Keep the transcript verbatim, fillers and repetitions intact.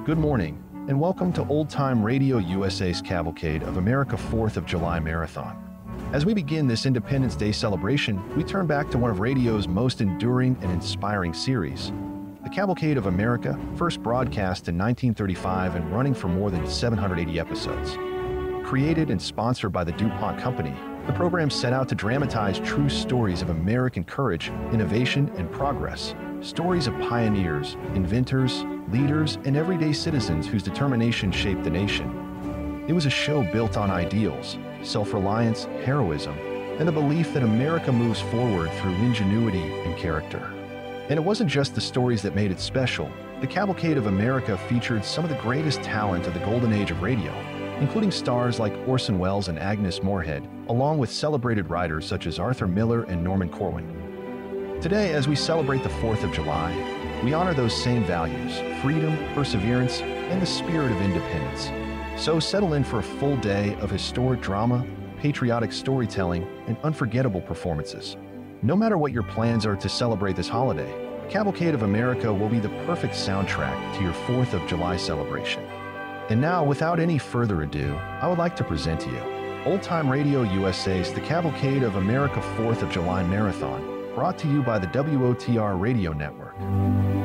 Good morning, and welcome to Old Time Radio U S A's Cavalcade of America fourth of July Marathon. As we begin this Independence Day celebration, we turn back to one of radio's most enduring and inspiring series. The Cavalcade of America, first broadcast in nineteen thirty-five and running for more than seven hundred eighty episodes. Created and sponsored by the DuPont Company, the program set out to dramatize true stories of American courage, innovation, and progress. Stories of pioneers, inventors, leaders, and everyday citizens whose determination shaped the nation. It was a show built on ideals, self-reliance, heroism, and the belief that America moves forward through ingenuity and character. And it wasn't just the stories that made it special. The Cavalcade of America featured some of the greatest talent of the golden age of radio, including stars like Orson Welles and Agnes Moorehead, along with celebrated writers such as Arthur Miller and Norman Corwin. Today, as we celebrate the fourth of July, we honor those same values: freedom, perseverance, and the spirit of independence. So settle in for a full day of historic drama, patriotic storytelling, and unforgettable performances. No matter what your plans are to celebrate this holiday, Cavalcade of America will be the perfect soundtrack to your fourth of July celebration. And now, without any further ado, I would like to present to you Old Time Radio U S A's The Cavalcade of America fourth of July Marathon, brought to you by the W O T R Radio Network.